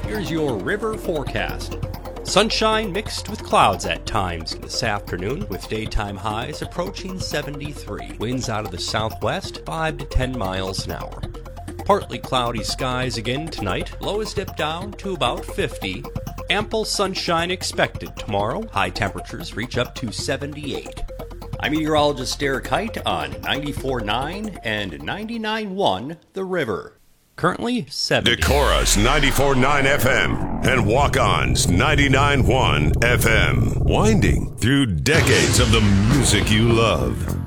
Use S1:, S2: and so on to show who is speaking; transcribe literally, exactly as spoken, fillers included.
S1: here's your river forecast. Sunshine mixed with clouds at times this afternoon, with daytime highs approaching seventy-three. Winds out of the southwest, five to ten miles an hour. Partly cloudy skies again tonight. Lows dip down to about fifty. Ample sunshine expected tomorrow. High temperatures reach up to seventy-eight. I'm meteorologist Derek Height on ninety-four point nine and ninety-nine point one The River. Currently seventy.
S2: Decorah's ninety-four point nine F M and Walk-On's ninety-nine point one F M. Winding through decades of the music you love.